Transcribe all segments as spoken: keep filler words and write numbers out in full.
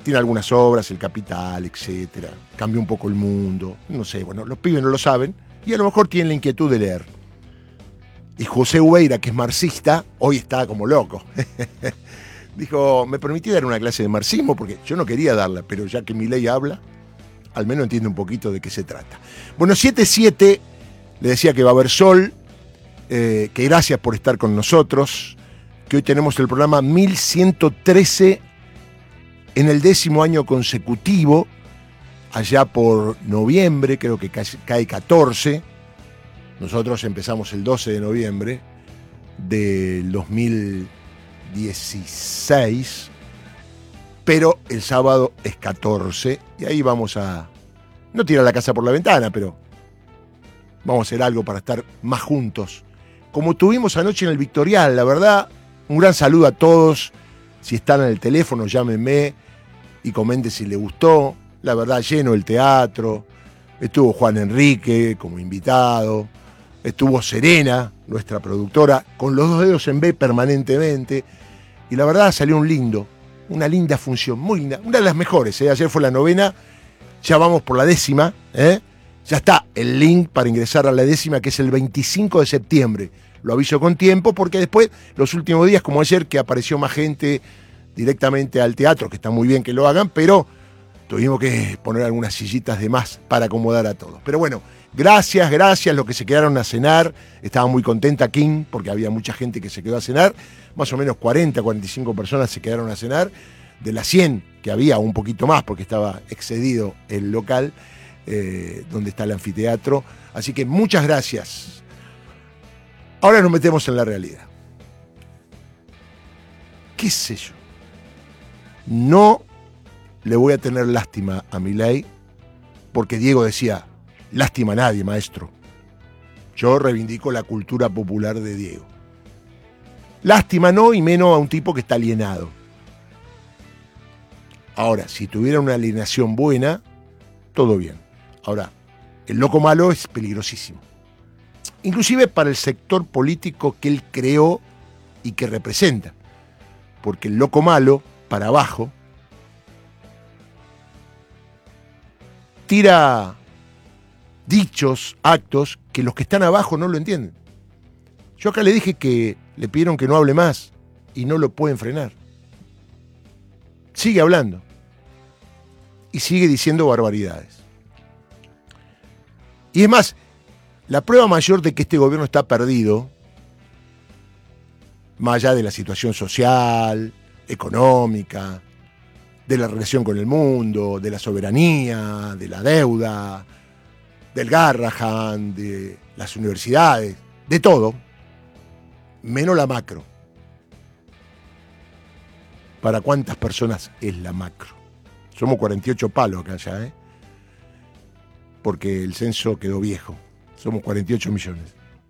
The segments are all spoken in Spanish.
tiene algunas obras, El Capital, etcétera. Cambió un poco el mundo. No sé, bueno, los pibes no lo saben y a lo mejor tienen la inquietud de leer. Y José Ubeira, que es marxista, hoy está como loco. Dijo, me permití dar una clase de marxismo porque yo no quería darla, pero ya que Milei habla, al menos entiende un poquito de qué se trata. Bueno, siete siete, le decía que va a haber sol, eh, que gracias por estar con nosotros, que hoy tenemos el programa mil ciento trece en el décimo año consecutivo, allá por noviembre, creo que cae catorce. Nosotros empezamos el doce de noviembre del dos mil dieciséis, pero el sábado es catorce y ahí vamos a, no tirar la casa por la ventana, pero vamos a hacer algo para estar más juntos, como tuvimos anoche en el Victorial. La verdad, un gran saludo a todos. Si están en el teléfono, llámenme y comenten si les gustó. La verdad, lleno el teatro. Estuvo Juan Enrique como invitado. Estuvo Serena, nuestra productora, con los dos dedos en B permanentemente. Y la verdad salió un lindo, una linda función, muy linda. Una de las mejores, ¿eh? Ayer fue la novena, ya vamos por la décima. ¿eh? Ya está el link para ingresar a la décima, que es el veinticinco de septiembre. Lo aviso con tiempo, porque después, los últimos días, como ayer, que apareció más gente directamente al teatro, que está muy bien que lo hagan, pero tuvimos que poner algunas sillitas de más para acomodar a todos. Pero bueno, gracias, gracias los que se quedaron a cenar. Estaba muy contenta King, porque había mucha gente que se quedó a cenar. Más o menos cuarenta, cuarenta y cinco personas se quedaron a cenar. De las cien que había, un poquito más, porque estaba excedido el local, eh, donde está el anfiteatro. Así que muchas gracias. Ahora nos metemos en la realidad. ¿Qué sé yo? No le voy a tener lástima a Milei, porque Diego decía, lástima a nadie, maestro. Yo reivindico la cultura popular de Diego. Lástima no, y menos a un tipo que está alienado. Ahora, si tuviera una alienación buena, todo bien. Ahora, el loco malo es peligrosísimo. Inclusive para el sector político que él creó y que representa. Porque el loco malo, para abajo, tira dichos, actos, que los que están abajo no lo entienden. Yo acá le dije que le pidieron que no hable más y no lo pueden frenar. Sigue hablando. Y sigue diciendo barbaridades. Y es más, la prueba mayor de que este gobierno está perdido, más allá de la situación social, económica, de la relación con el mundo, de la soberanía, de la deuda, del Garrahan, de las universidades, de todo, menos la macro. ¿Para cuántas personas es la macro? Somos cuarenta y ocho palos acá ya, ¿eh? Porque el censo quedó viejo. Somos cuarenta y ocho millones.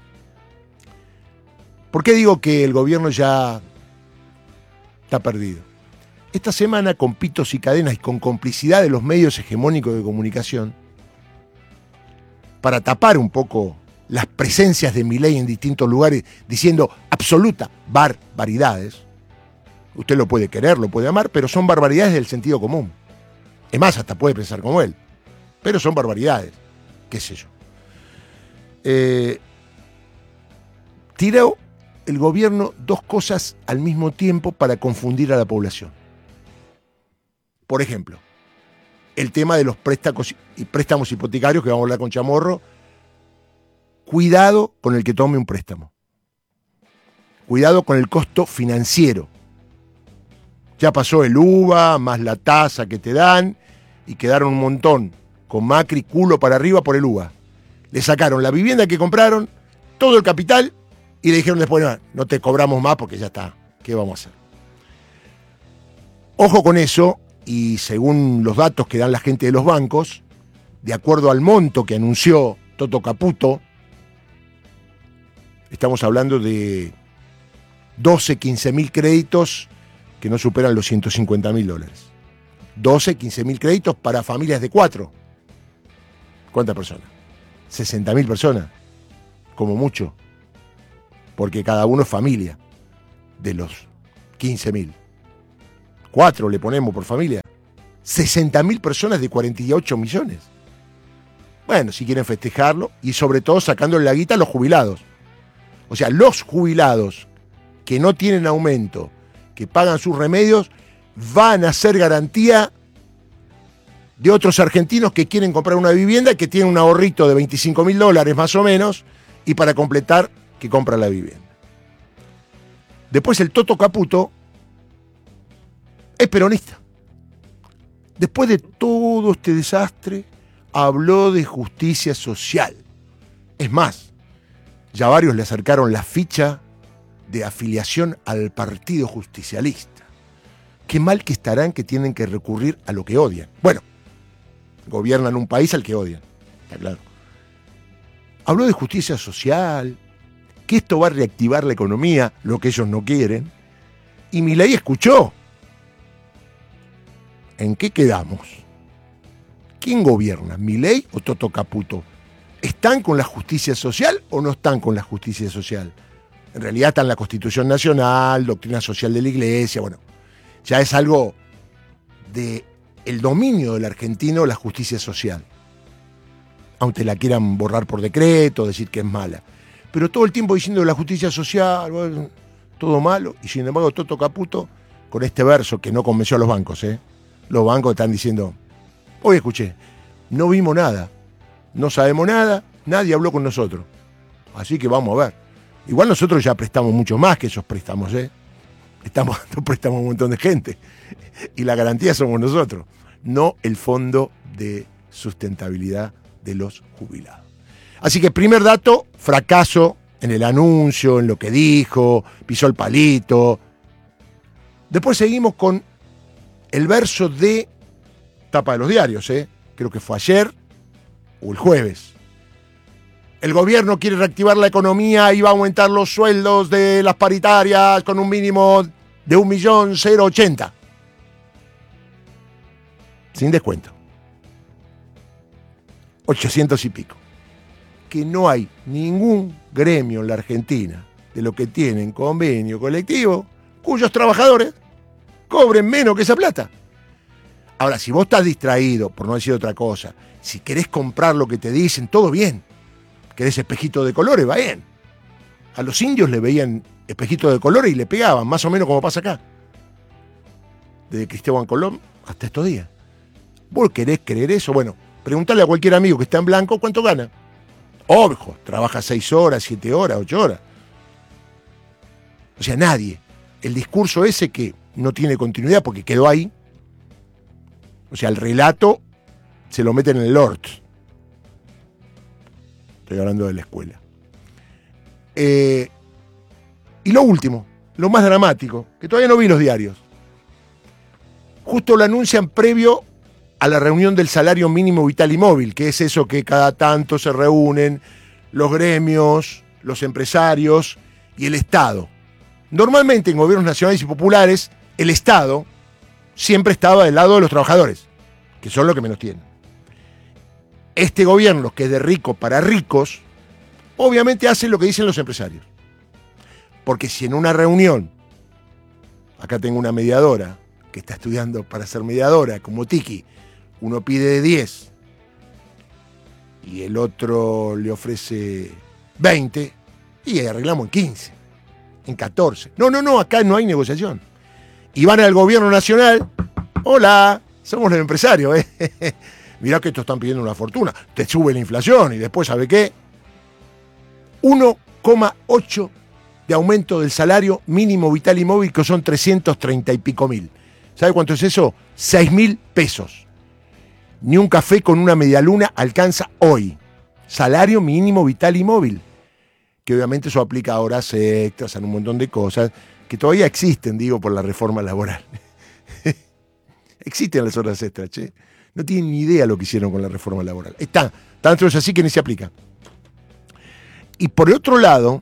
¿Por qué digo que el gobierno ya está perdido? Esta semana, con pitos y cadenas y con complicidad de los medios hegemónicos de comunicación, para tapar un poco las presencias de Milei en distintos lugares, diciendo absoluta barbaridades. Usted lo puede querer, lo puede amar, pero son barbaridades del sentido común. Es más, hasta puede pensar como él. Pero son barbaridades, qué sé yo. Eh, tiró el gobierno dos cosas al mismo tiempo para confundir a la población. Por ejemplo, el tema de los préstamos y préstamos hipotecarios, que vamos a hablar con Chamorro. Cuidado con el que tome un préstamo. Cuidado con el costo financiero. Ya pasó el U V A, más la tasa que te dan, y quedaron un montón con Macri culo para arriba por el U V A. Le sacaron la vivienda que compraron, todo el capital, y le dijeron después, no, no te cobramos más porque ya está. ¿Qué vamos a hacer? Ojo con eso, y según los datos que dan la gente de los bancos, de acuerdo al monto que anunció Toto Caputo, estamos hablando de doce, quince mil créditos que no superan los ciento cincuenta mil dólares. doce, quince mil créditos para familias de cuatro. ¿Cuántas personas? sesenta mil personas, como mucho. Porque cada uno es familia de los quince mil. Cuatro le ponemos por familia. sesenta mil personas de cuarenta y ocho millones. Bueno, si quieren festejarlo, y sobre todo sacándole la guita a los jubilados. O sea, los jubilados que no tienen aumento, que pagan sus remedios, van a ser garantía de otros argentinos que quieren comprar una vivienda, que tienen un ahorrito de veinticinco mil dólares más o menos, y para completar, que compran la vivienda. Después el Toto Caputo es peronista. Después de todo este desastre, habló de justicia social. Es más, ya varios le acercaron la ficha de afiliación al Partido Justicialista. Qué mal que estarán que tienen que recurrir a lo que odian. Bueno, gobiernan un país al que odian, está claro. Habló de justicia social, que esto va a reactivar la economía, lo que ellos no quieren. Y Milei escuchó. ¿En qué quedamos? ¿Quién gobierna, Milei o Toto Caputo? ¿Están con la justicia social o no están con la justicia social? En realidad está en la Constitución Nacional, doctrina social de la Iglesia, bueno, ya es algo de el dominio del argentino, la justicia social. Aunque la quieran borrar por decreto, decir que es mala. Pero todo el tiempo diciendo la justicia social, bueno, todo malo, y sin embargo Toto Caputo, con este verso que no convenció a los bancos, ¿eh? Los bancos están diciendo, hoy escuché, no vimos nada, no sabemos nada, nadie habló con nosotros. Así que vamos a ver. Igual nosotros ya prestamos mucho más que esos préstamos, ¿eh? Estamos dando préstamos a un montón de gente. Y la garantía somos nosotros, no el Fondo de Sustentabilidad de los Jubilados. Así que primer dato, fracaso en el anuncio, en lo que dijo, pisó el palito. Después seguimos con el verso de tapa de los diarios, ¿eh? Creo que fue ayer o el jueves. El gobierno quiere reactivar la economía y va a aumentar los sueldos de las paritarias con un mínimo de un millón cero ochenta. Sin descuento. ochocientos y pico. Que no hay ningún gremio en la Argentina de lo que tienen convenio colectivo cuyos trabajadores cobren menos que esa plata. Ahora, si vos estás distraído, por no decir otra cosa, si querés comprar lo que te dicen, todo bien. ¿Querés espejito de colores? Va bien. A los indios le veían espejito de colores y le pegaban, más o menos como pasa acá. Desde Cristóbal Colón hasta estos días. ¿Vos querés creer eso? Bueno, preguntale a cualquier amigo que está en blanco cuánto gana. Ojo, trabaja seis horas, siete horas, ocho horas. O sea, nadie. El discurso ese que no tiene continuidad porque quedó ahí. O sea, el relato se lo meten en el Lord. Estoy hablando de la escuela. Eh, y lo último, lo más dramático, que todavía no vi los diarios. Justo lo anuncian previo a la reunión del salario mínimo vital y móvil, que es eso que cada tanto se reúnen los gremios, los empresarios y el Estado. Normalmente en gobiernos nacionales y populares, el Estado siempre estaba del lado de los trabajadores, que son los que menos tienen. Este gobierno, que es de rico para ricos, obviamente hace lo que dicen los empresarios. Porque si en una reunión, acá tengo una mediadora que está estudiando para ser mediadora, como Tiki, uno pide diez y el otro le ofrece veinte y arreglamos en quince, en catorce. No, no, no, acá no hay negociación. Y van al gobierno nacional, hola, somos los empresarios, ¿eh? Mirá que estos están pidiendo una fortuna, te sube la inflación y después, ¿sabe qué? uno coma ocho de aumento del salario mínimo vital y móvil, que son trescientos treinta y pico mil. ¿Sabe cuánto es eso? seis mil pesos. Ni un café con una medialuna alcanza hoy. Salario mínimo vital y móvil. Que obviamente eso aplica a horas extras, a un montón de cosas que todavía existen, digo, por la reforma laboral. Existen las horas extras, che. No tienen ni idea lo que hicieron con la reforma laboral. Está, tanto es así que ni se aplica. Y por el otro lado,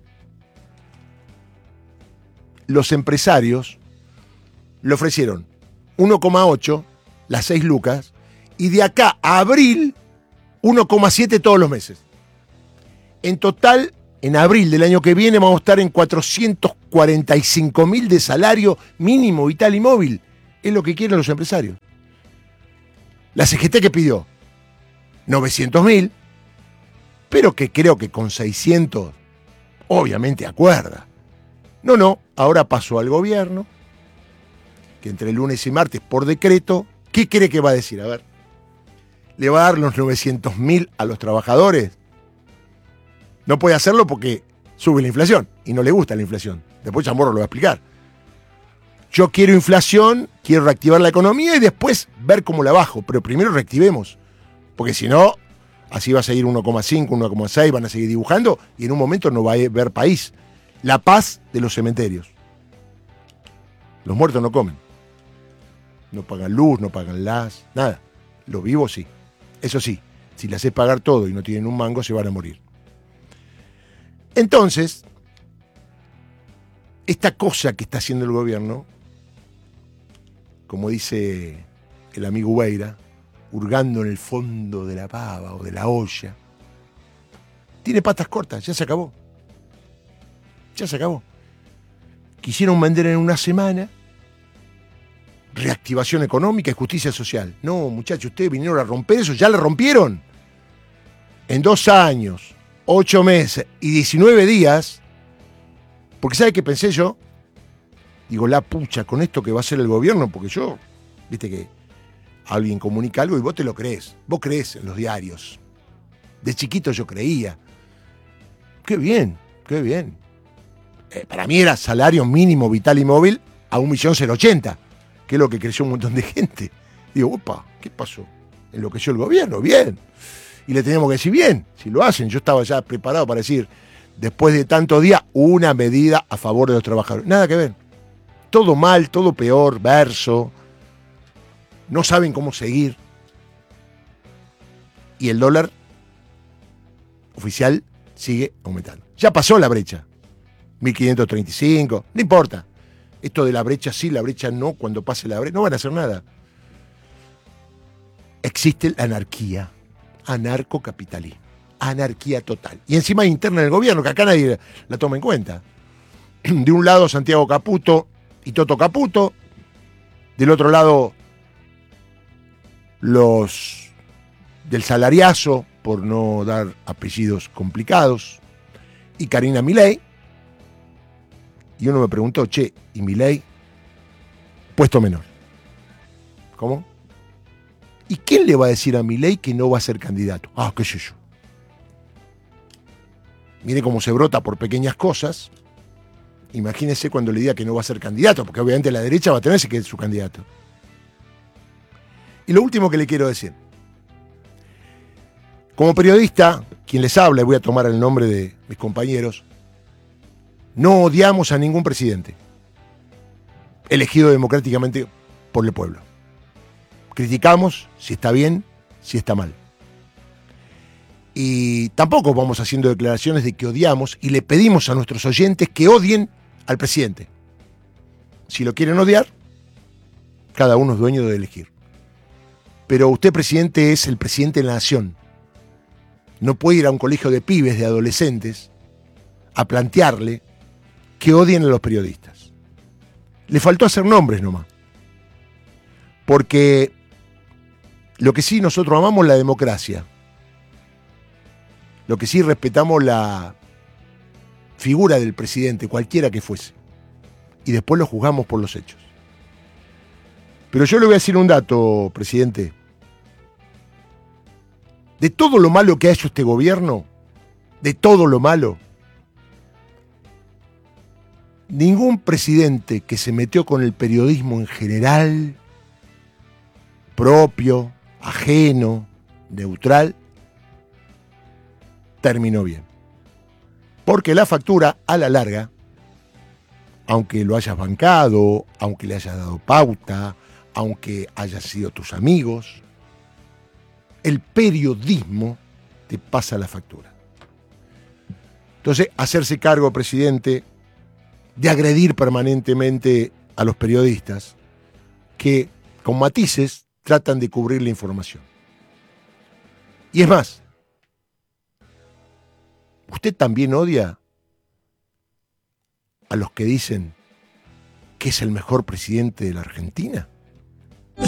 los empresarios le ofrecieron uno coma ocho, las seis lucas, y de acá a abril, uno coma siete todos los meses. En total, en abril del año que viene vamos a estar en cuatrocientos cuarenta y cinco mil de salario mínimo vital y móvil. Es lo que quieren los empresarios. La C G T que pidió novecientos mil, pero que creo que con seiscientos obviamente acuerda. No, no, ahora pasó al gobierno, que entre lunes y martes por decreto, ¿qué cree que va a decir? A ver, ¿le va a dar los novecientos mil a los trabajadores? No puede hacerlo porque sube la inflación y no le gusta la inflación. Después Chamorro lo va a explicar. Yo quiero inflación, quiero reactivar la economía y después ver cómo la bajo. Pero primero reactivemos. Porque si no, así va a seguir uno coma cinco, uno coma seis, van a seguir dibujando y en un momento no va a haber país. La paz de los cementerios. Los muertos no comen. No pagan luz, no pagan gas, nada. Los vivos sí. Eso sí, si le haces pagar todo y no tienen un mango, se van a morir. Entonces, esta cosa que está haciendo el gobierno, como dice el amigo Ubeira, hurgando en el fondo de la pava o de la olla, tiene patas cortas, ya se acabó. Ya se acabó. Quisieron vender en una semana reactivación económica y justicia social. No, muchachos, ustedes vinieron a romper eso, ya la rompieron. En dos años, ocho meses y diecinueve días, porque ¿sabe qué pensé yo? Digo, la pucha, con esto que va a hacer el gobierno, porque yo, viste que alguien comunica algo y vos te lo crees. Vos creés en los diarios. De chiquito yo creía. Qué bien, qué bien. Eh, para mí era salario mínimo vital y móvil a un millón cero ochenta, que es lo que creció un montón de gente. Digo, opa, ¿qué pasó? Enloqueció el gobierno, bien. Y le teníamos que decir, bien, si lo hacen. Yo estaba ya preparado para decir, después de tantos días, una medida a favor de los trabajadores. Nada que ver. Todo mal, todo peor, verso. No saben cómo seguir. Y el dólar oficial sigue aumentando. Ya pasó la brecha. mil quinientos treinta y cinco, no importa. Esto de la brecha sí, la brecha no, cuando pase la brecha, no van a hacer nada. Existe la anarquía, anarcocapitalismo, anarquía total. Y encima interna del gobierno, que acá nadie la toma en cuenta. De un lado Santiago Caputo y Toto Caputo, del otro lado los del salariazo, por no dar apellidos complicados, y Karina Milei. Y uno me preguntó, che, ¿y Milei? Puesto menor. ¿Cómo? ¿Y quién le va a decir a Milei que no va a ser candidato? Ah, qué sé yo. Mire cómo se brota por pequeñas cosas. Imagínese cuando le diga que no va a ser candidato, porque obviamente la derecha va a tenerse que es su candidato. Y lo último que le quiero decir. Como periodista, quien les habla, y voy a tomar el nombre de mis compañeros, no odiamos a ningún presidente elegido democráticamente por el pueblo. Criticamos si está bien, si está mal. Y tampoco vamos haciendo declaraciones de que odiamos y le pedimos a nuestros oyentes que odien al presidente. Si lo quieren odiar, cada uno es dueño de elegir. Pero usted, presidente, es el presidente de la nación. No puede ir a un colegio de pibes, de adolescentes, a plantearle que odien a los periodistas. Le faltó hacer nombres nomás. Porque lo que sí nosotros amamos la democracia. Lo que sí respetamos la figura del presidente, cualquiera que fuese. Y después lo juzgamos por los hechos. Pero yo le voy a decir un dato, presidente. De todo lo malo que ha hecho este gobierno, de todo lo malo, ningún presidente que se metió con el periodismo en general, propio, ajeno, neutral, terminó bien. Porque la factura, a la larga, aunque lo hayas bancado, aunque le hayas dado pauta, aunque hayas sido tus amigos, el periodismo te pasa la factura. Entonces, hacerse cargo, presidente, de agredir permanentemente a los periodistas que, con matices, tratan de cubrir la información. Y es más, ¿usted también odia a los que dicen que es el mejor presidente de la Argentina?